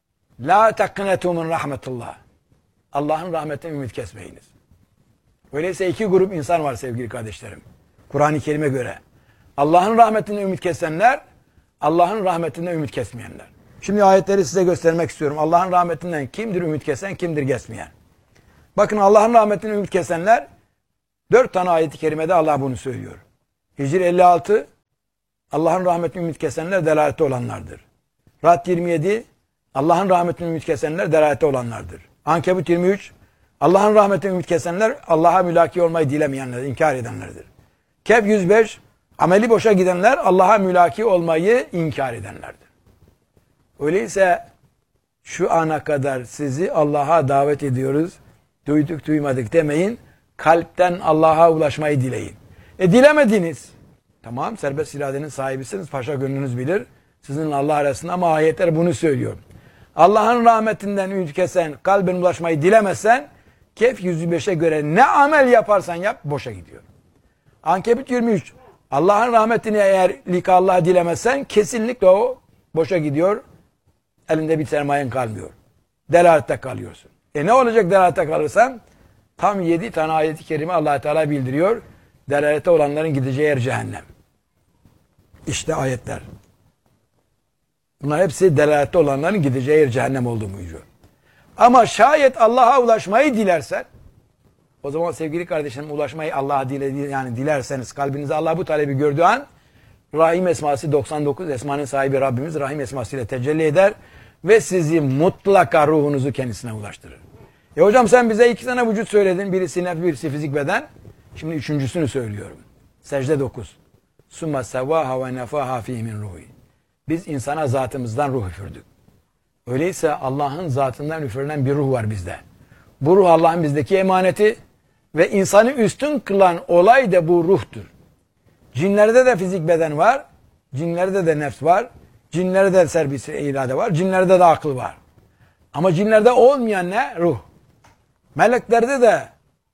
La taknatu min rahmetillah. Allah'ın rahmetine ümit kesmeyiniz. Öyleyse iki grup insan var sevgili kardeşlerim. Kur'an-ı Kerim'e göre. Allah'ın rahmetine ümit kesenler, Allah'ın rahmetine ümit kesmeyenler. Şimdi ayetleri size göstermek istiyorum. Allah'ın rahmetinden kimdir ümit kesen, kimdir kesmeyen? Bakın Allah'ın rahmetine ümit kesenler 4 tane ayet-i kerimede Allah bunu söylüyor. Hicr 56 Allah'ın rahmetine ümit kesenler delalette olanlardır. Ra'd 27 Allah'ın rahmetine ümit kesenler delalette olanlardır. Ankebut 23 Allah'ın rahmetine ümit kesenler Allah'a mülaki olmayı dilemeyenler, inkar edenlerdir. Kehf 105 ameli boşa gidenler Allah'a mülaki olmayı inkar edenlerdir. Öyleyse şu ana kadar sizi Allah'a davet ediyoruz. Duyduk duymadık demeyin. Kalpten Allah'a ulaşmayı dileyin. Dilemediniz. Tamam, serbest iradenin sahibisiniz. Paşa gönlünüz bilir. Sizinle Allah arasında ama ayetler bunu söylüyor. Allah'ın rahmetinden ümit kesen, kalben ulaşmayı dilemezsen Kehf 105'e göre ne amel yaparsan yap boşa gidiyor. Ankebut 23 Allah'ın rahmetini eğer Allah'a dilemezsen kesinlikle o boşa gidiyor. Elinde bir sermayen kalmıyor. Delalette kalıyorsun. Ne olacak delalette kalırsan? Tam 7 tane ayet-i kerime Allah Teala bildiriyor. Delalette olanların gideceği yer cehennem. İşte ayetler. Bunlar hepsi delalette olanların gideceği yer cehennem olduğu buyuruyor. Ama şayet Allah'a ulaşmayı dilersen, O zaman sevgili kardeşlerim ulaşmayı Allah'a dilerseniz kalbinize Allah bu talebi gördüğü an Rahim esması 99 esmanın sahibi Rabbimiz Rahim esmasıyla tecelli eder ve sizi mutlaka ruhunuzu kendisine ulaştırır. Hocam sen bize 2 tane vücut söyledin. Birisi nefs, birisi fizik beden. Şimdi 3.'sünü söylüyorum. Secde 9. Summa sevvaha ve nefaha fî min ruhi. Biz insana zatımızdan ruh üfürdük. Öyleyse Allah'ın zatından üfürülen bir ruh var bizde. Bu ruh Allah'ın bizdeki emaneti ve insanı üstün kılan olay da bu ruhtur. Cinlerde de fizik beden var. Cinlerde de nefs var. Cinlerde de serbest irade var. Cinlerde de akıl var. Ama cinlerde olmayan ne? Ruh. Meleklerde de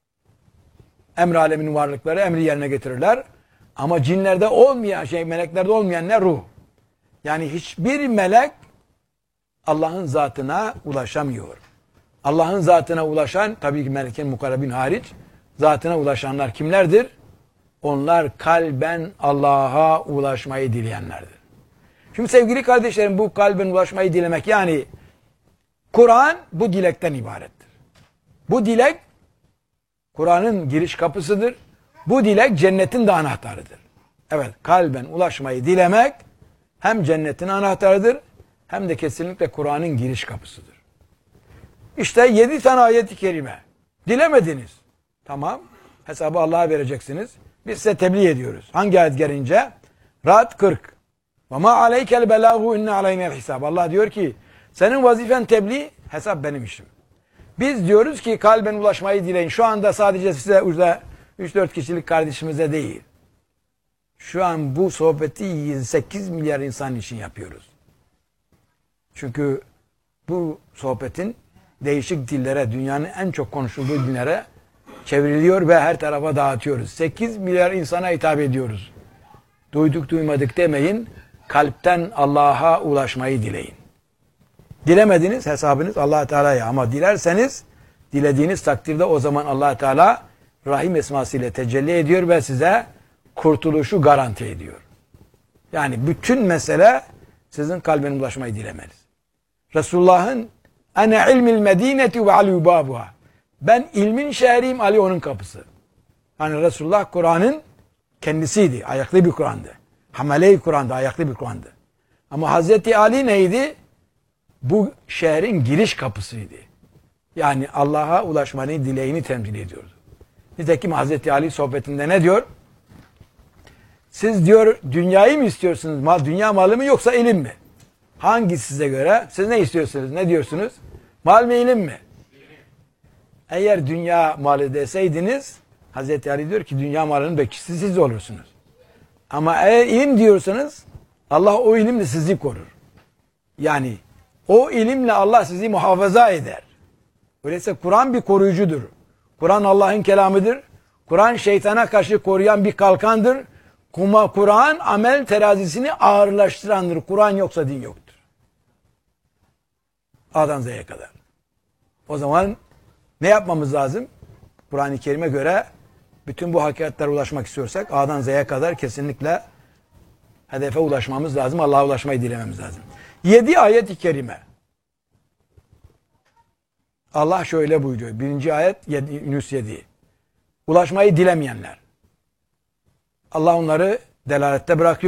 emr aleminin varlıkları emri yerine getirirler. Ama cinlerde olmayan meleklerde olmayan ne? Ruh. Yani hiçbir melek Allah'ın zatına ulaşamıyor. Allah'ın zatına ulaşan, tabii ki melekin mukarrabin hariç, zatına ulaşanlar kimlerdir? Onlar kalben Allah'a ulaşmayı dileyenlerdir. Şimdi sevgili kardeşlerim bu kalben ulaşmayı dilemek yani Kur'an bu dilekten ibarettir. Bu dilek Kur'an'ın giriş kapısıdır. Bu dilek cennetin de anahtarıdır. Evet kalben ulaşmayı dilemek hem cennetin anahtarıdır hem de kesinlikle Kur'an'ın giriş kapısıdır. İşte 7 tane ayet-i kerime. Dilemediniz. Tamam. Hesabı Allah'a vereceksiniz. Biz size tebliğ ediyoruz. Hangi ayet gelince? Ra'd 40. Ve ma aleykel belâhu inne aleynel hisab. Allah diyor ki senin vazifen tebliğ, hesap benim işim. Biz diyoruz ki kalben ulaşmayı dileyin. Şu anda sadece size 3-4 kişilik kardeşimize değil. Şu an bu sohbeti 8 milyar insan için yapıyoruz. Çünkü bu sohbetin değişik dillere, dünyanın en çok konuşulduğu dillere çevriliyor ve her tarafa dağıtıyoruz. 8 milyar insana hitap ediyoruz. Duyduk duymadık demeyin. Kalpten Allah'a ulaşmayı dileyin. Dilemediniz hesabınız Allah Teala'ya ama dilerseniz dilediğiniz takdirde o zaman Allah Teala Rahim esmasıyla tecelli ediyor ve size kurtuluşu garanti ediyor. Yani bütün mesele sizin kalben ulaşmayı dilemeniz. Resulullah'ın ene ilmil medineti ve ali babuha. Ben ilmin şehriyim, Ali onun kapısı. Yani Resulullah Kur'an'ın kendisiydi. Ayaklı bir Kur'an'dı. Hamele-i Kur'an'dı, ayaklı bir Kur'an'dı. Ama Hazreti Ali neydi? Bu şehrin giriş kapısıydı. Yani Allah'a ulaşmanın dileğini temsil ediyordu. Nitekim Hazreti Ali sohbetinde ne diyor? Siz diyor dünyayı mı istiyorsunuz? Dünya malı mı yoksa ilim mi? Hangisi size göre? Siz ne istiyorsunuz? Ne diyorsunuz? Mal mı ilim mi? Eğer dünya malı deseydiniz Hazreti Ali diyor ki dünya malının bekçisi siz olursunuz. Ama eğer ilim diyorsanız Allah o ilimle sizi korur. Yani o ilimle Allah sizi muhafaza eder. Öyleyse Kur'an bir koruyucudur. Kur'an Allah'ın kelamıdır. Kur'an şeytana karşı koruyan bir kalkandır. Kur'an amel terazisini ağırlaştırandır. Kur'an yoksa din yoktur. A'dan Z'ye kadar. O zaman ne yapmamız lazım? Kur'an-ı Kerim'e göre bütün bu hakikatlere ulaşmak istiyorsak A'dan Z'ye kadar kesinlikle hedefe ulaşmamız lazım. Allah'a ulaşmayı dilememiz lazım. 7 ayet-i kerime. Allah şöyle buyuruyor. 1. ayet Yunus 7. Ulaşmayı dilemeyenler. Allah onları delalette bırakıyor.